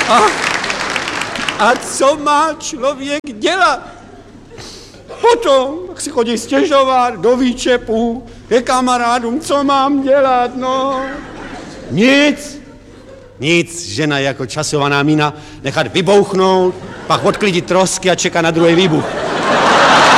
A co má člověk dělat? Potom si chodí stěžovat do výčepu, ke kamarádům, co mám dělat, no. Nic, žena je jako časovaná mína, nechat vybouchnout, pak odklidit trosky a čeká na druhý výbuch.